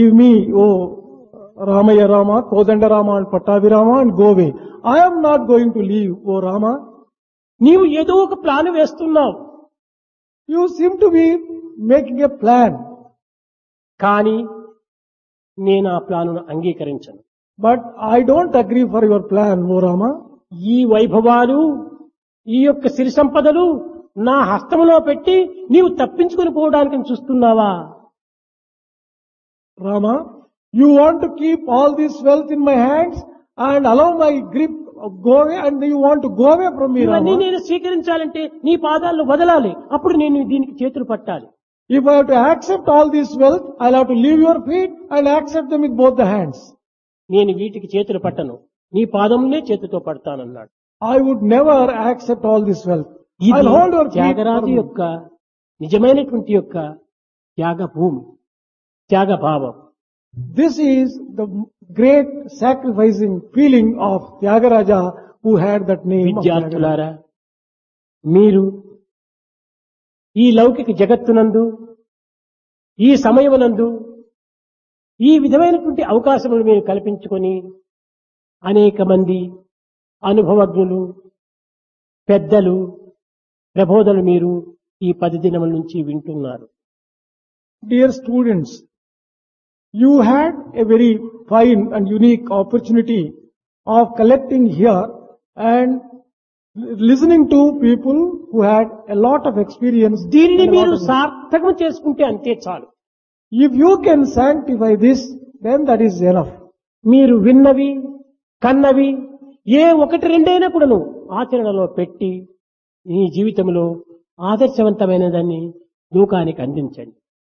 Give me, oh Ramaya Rama, Kodanda Rama and Pattavirama and go away. I am not going to leave, oh Rama. నీవు ఏదో ఒక plan వేస్తున్నావు. You seem to be making a plan, కానీ నేను ఆ ప్లానును అంగీకరించను. but I don't agree for your plan, oh Rama. ఈ వైభవాలు, ఈ యొక్క సిరి సంపదలు నా హస్తములో పెట్టి నీవు తప్పించుకొని పోవడానికి చూస్తున్నావా? Rama, you want to keep all this wealth in my hands and allow my grip go away, and you want to go away from me, ఇవన్నీ Rama. నేను స్వీకరించాలంటే నీ పాదాలను వదలాలి. అప్పుడు నేను దీనికి చేతులు పట్టాలి. If I have to accept all this wealth, I'll have to leave your feet and accept them with both the hands. నేను వీటికి చేతులు పట్టను, నీ పాదమునే చేతితో పడతానన్నాడు. I would never accept all this wealth. ఇది I'll hold your feet. Tyagaraju for me. యొక్క నిజమైనటువంటి యొక్క త్యాగ భూమి, త్యాగ భావం. This is the great sacrificing feeling of Tyagaraja, who had that name of Tyagaraja. విద్యార్థులారా, మీరు ఈ లౌకిక జగత్తునందు, ఈ సమయమునందు ఈ విధమైనటువంటి అవకాశములు మీరు కల్పించుకొని అనేక మంది అనుభవజ్ఞులు, పెద్దలు ప్రబోధనలు మీరు ఈ 10 దినముల నుంచి వింటున్నారు. Dear students, you had a very fine and unique opportunity of collecting here and listening to people who had a lot of experience. దీనిని and a lot మీరు of- సార్థకం చేసుకుంటే అంతే చాలు. If you can sanctify this, then that is enough. మీరు విన్నవి, కన్నవి ఏ ఒకటి రెండైనా కూడాను ఆచరణలో పెట్టి మీ జీవితంలో ఆదర్శవంతమైన దాన్ని లోకానికి అందించండి.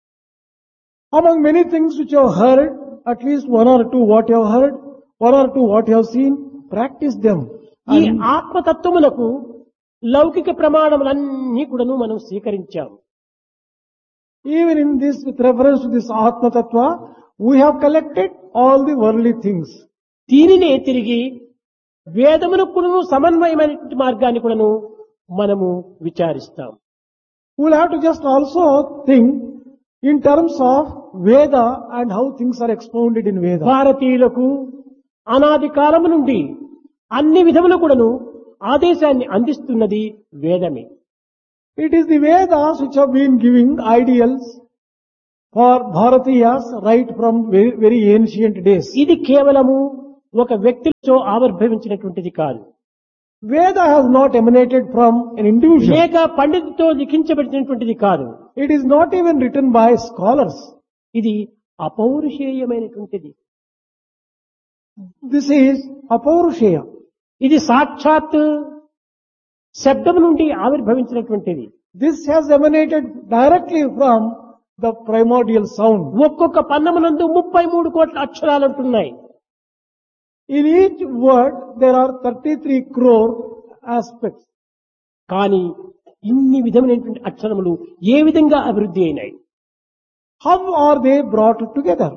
Among many things which you have heard, at least one or two what you have heard, one or two what you have seen, practice them. ఈ And ఆత్మతత్వములకు లౌకిక ప్రమాణములన్నీ కూడాను మనం స్వీకరించాము. even in this, with reference to this Atma Tattva, we have collected all the worldly things. దీనినే తిరిగి వేదములకు కూడాను సమన్వయమైనటువంటి మార్గాన్ని కూడాను మనము విచారిస్తాం. We will have to just also think in terms of Veda and how things are expounded in Veda. భారతీయులకు అనాది కాలము నుండి అన్ని విధములు కూడాను ఆదేశాన్ని అందిస్తున్నది వేదమే. It is the Vedas which have been giving ideals for Bharatiyas right from very, very ancient days. ఇది కేవలము ఒక వ్యక్తితో ఆవిర్భవించినటువంటిది కాదు, Veda has not emanated from an individual. లేక పండితుతో లిఖించబడినటువంటిది కాదు. It is not even written by scholars. ఇది అపౌరుషేయమైనటువంటిది. This is Apaurushaya. ఇది సాక్షాత్ శబ్దం నుండి ఆవిర్భవించినటువంటిది. This has emanated directly from the primordial sound. ఒక్కొక్క పన్నమునందు 33 కోట్ల అక్షరాలు ఉంటున్నాయి. In each word there are 33 crore aspects. కానీ ఇన్ని విధమైనటువంటి అక్షరములు ఏ విధంగా అభివృద్ధి అయినాయి? How are they brought together?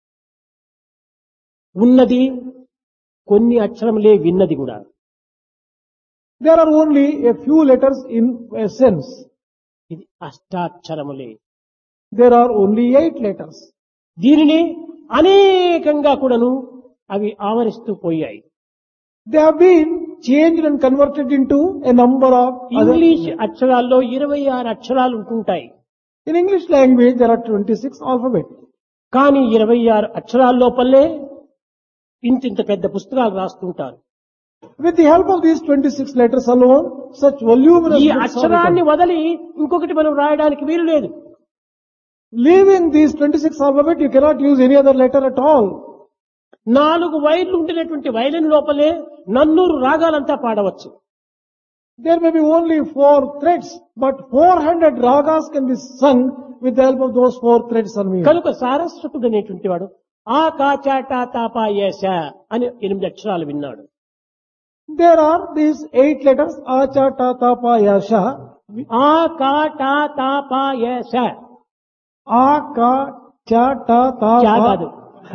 ఉన్నది కొన్ని అక్షరములే, విన్నది కూడా. There are only a few letters in essence. ఇది అష్టాక్షరములే. There are only 8 letters. దీనిని అనేకంగా కూడాను అవి ఆవరిస్తూ పోయాయి. They have been changed and converted into a number of other. English అక్షరాల్లో 26 అక్షరాలు ఉంటుంటాయి. In English language there are 26 alphabets. కానీ 26 అక్షరాల లోపలే ఇంత పెద్ద పుస్తకాలు రాస్తుంటారు. With the help of these 26 letters alone, such voluminous ఈ books are అక్షరాన్ని written. వదిలి ఇంకొకటి మనం రాయడానికి వీలు లేదు. Leaving these 26 alphabet, you cannot use any other letter at all. 4 వైర్లు ఉండినటువంటి వైలిన్ లోపలే 400 రాగాలంతా పాడవచ్చు. There may be only 4 threads, but 400 ragas can be sung with the help of those 4 threads on me. కనుక సారస్వతుడు అనేటువంటి వాడు ఆ కా చాట తాపా యశ అని 8 అక్షరాలు విన్నాడు. There are these 8 letters, Acha, Ta, Ta, Pa, Ya, Sha. ఆ కా టా తాపా యశ. A, Ka, Cha, Ta, Ta, చా Pa. కాదు.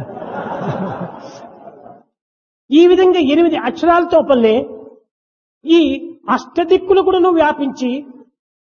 ఈ విధంగా 8 అక్షరాలతో పల్లె ఈ అష్టదిక్కులు కూడాను వ్యాపించి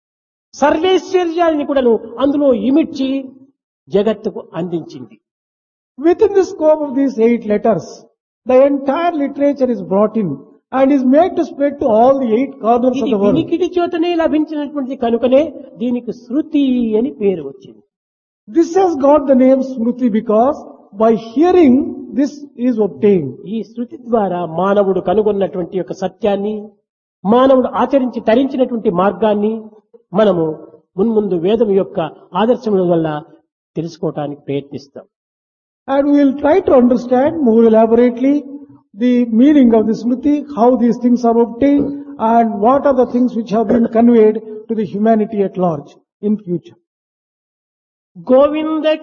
సర్వేశ్వర్యాన్ని కూడాను అందులో ఇమిడ్చి జగత్తుకు అందించింది. Within the scope of these 8 letters, the entire literature is brought in and is made to spread to all the 8 corners of ఇది the world. వినికిడి చేతనే లభించినటువంటి కనుకనే దీనికి శృతి అని పేరు వచ్చింది. This has got the name Smriti because by hearing this is obtained. ఈ శృతి ద్వారా మానవుడు కనుగొన్నటువంటి యొక్క సత్యాన్ని, మానవుడు ఆచరించి తరించినటువంటి మార్గాన్ని మనము మున్ముందు వేదం యొక్క ఆదర్శముల వల్ల తెలుసుకోవటానికి ప్రయత్నిస్తాం. And we will try to understand more elaborately the meaning of the Smriti, how these things are obtained, and what are the things which have been conveyed to the humanity at large in future. Govinda